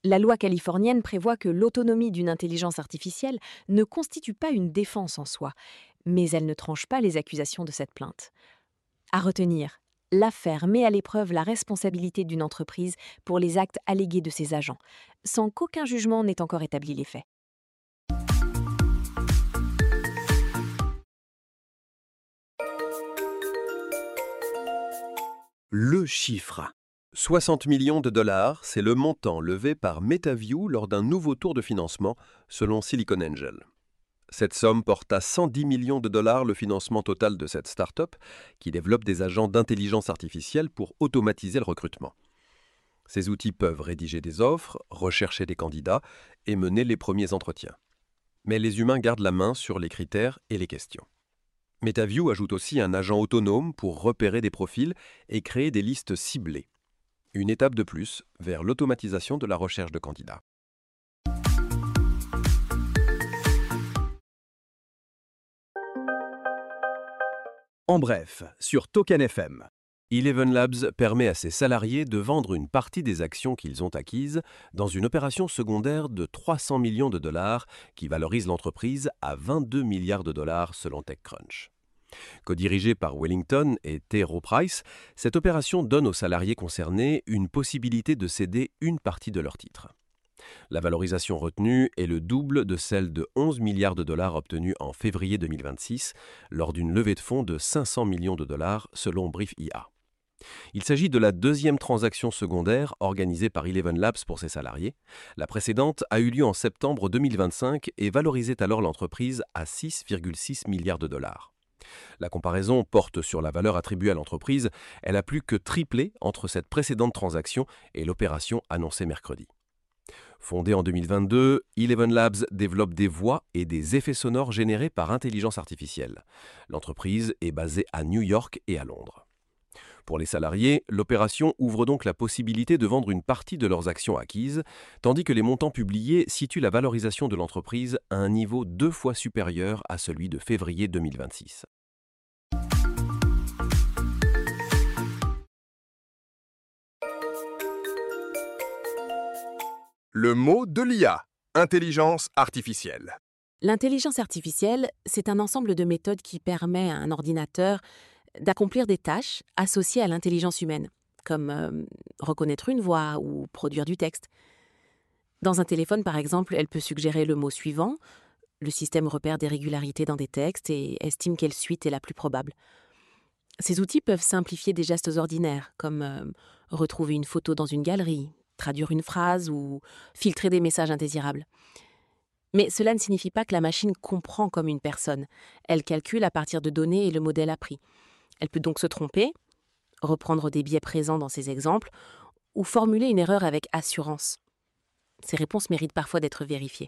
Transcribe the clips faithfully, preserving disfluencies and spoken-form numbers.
La loi californienne prévoit que l'autonomie d'une intelligence artificielle ne constitue pas une défense en soi, mais elle ne tranche pas les accusations de cette plainte. À retenir, l'affaire met à l'épreuve la responsabilité d'une entreprise pour les actes allégués de ses agents, sans qu'aucun jugement n'ait encore établi les faits. Le chiffre. soixante millions de dollars, c'est le montant levé par MetaView lors d'un nouveau tour de financement, selon Silicon Angel. Cette somme porte à cent dix millions de dollars le financement total de cette start-up qui développe des agents d'intelligence artificielle pour automatiser le recrutement. Ces outils peuvent rédiger des offres, rechercher des candidats et mener les premiers entretiens. Mais les humains gardent la main sur les critères et les questions. MetaView ajoute aussi un agent autonome pour repérer des profils et créer des listes ciblées. Une étape de plus vers l'automatisation de la recherche de candidats. En bref, sur Token F M. Eleven Labs permet à ses salariés de vendre une partie des actions qu'ils ont acquises dans une opération secondaire de trois cents millions de dollars qui valorise l'entreprise à vingt-deux milliards de dollars selon TechCrunch. Co-dirigée par Wellington et T. Rowe Price, cette opération donne aux salariés concernés une possibilité de céder une partie de leurs titres. La valorisation retenue est le double de celle de onze milliards de dollars obtenus en février deux mille vingt-six lors d'une levée de fonds de cinq cents millions de dollars selon Brief I A. Il s'agit de la deuxième transaction secondaire organisée par Eleven Labs pour ses salariés. La précédente a eu lieu en septembre deux mille vingt-cinq et valorisait alors l'entreprise à six virgule six milliards de dollars. La comparaison porte sur la valeur attribuée à l'entreprise. Elle a plus que triplé entre cette précédente transaction et l'opération annoncée mercredi. Fondée en deux mille vingt-deux, Eleven Labs développe des voix et des effets sonores générés par intelligence artificielle. L'entreprise est basée à New York et à Londres. Pour les salariés, l'opération ouvre donc la possibilité de vendre une partie de leurs actions acquises, tandis que les montants publiés situent la valorisation de l'entreprise à un niveau deux fois supérieur à celui de février deux mille vingt-six. Le mot de l'I A, intelligence artificielle. L'intelligence artificielle, c'est un ensemble de méthodes qui permet à un ordinateur d'accomplir des tâches associées à l'intelligence humaine, comme euh, reconnaître une voix ou produire du texte. Dans un téléphone, par exemple, elle peut suggérer le mot suivant, le système repère des régularités dans des textes et estime quelle suite est la plus probable. Ces outils peuvent simplifier des gestes ordinaires, comme euh, retrouver une photo dans une galerie, traduire une phrase ou filtrer des messages indésirables. Mais cela ne signifie pas que la machine comprend comme une personne. Elle calcule à partir de données et le modèle appris. Elle peut donc se tromper, reprendre des biais présents dans ses exemples, ou formuler une erreur avec assurance. Ces réponses méritent parfois d'être vérifiées.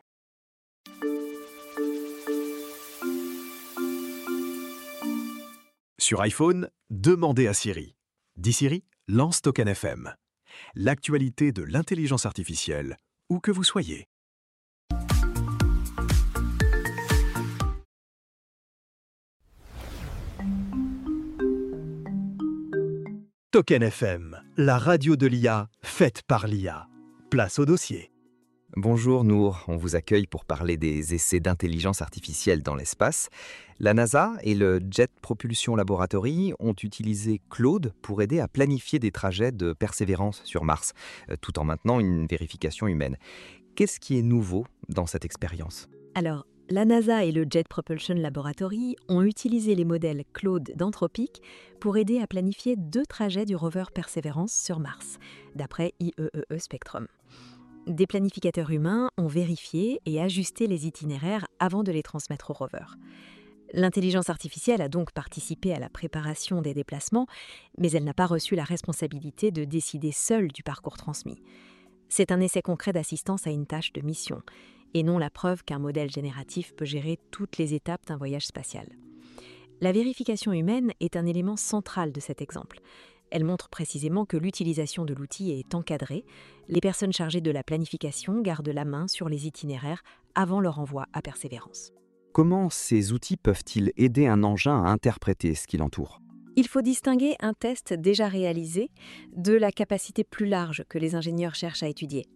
Sur iPhone, demandez à Siri. Dis Siri, lance Token F M. L'actualité de l'intelligence artificielle, où que vous soyez. Token F M, la radio de l'I A, faite par l'I A. Place au dossier. Bonjour Nour, on vous accueille pour parler des essais d'intelligence artificielle dans l'espace. La NASA et le Jet Propulsion Laboratory ont utilisé Claude pour aider à planifier des trajets de persévérance sur Mars, tout en maintenant une vérification humaine. Qu'est-ce qui est nouveau dans cette expérience ? Alors, la NASA et le Jet Propulsion Laboratory ont utilisé les modèles Claude d'Anthropic pour aider à planifier deux trajets du rover Perseverance sur Mars, d'après I E E E Spectrum. Des planificateurs humains ont vérifié et ajusté les itinéraires avant de les transmettre au rover. L'intelligence artificielle a donc participé à la préparation des déplacements, mais elle n'a pas reçu la responsabilité de décider seule du parcours transmis. C'est un essai concret d'assistance à une tâche de mission, et non la preuve qu'un modèle génératif peut gérer toutes les étapes d'un voyage spatial. La vérification humaine est un élément central de cet exemple. Elle montre précisément que l'utilisation de l'outil est encadrée. Les personnes chargées de la planification gardent la main sur les itinéraires avant leur envoi à Persévérance. Comment ces outils peuvent-ils aider un engin à interpréter ce qui l'entoure ? Il faut distinguer un test déjà réalisé de la capacité plus large que les ingénieurs cherchent à étudier,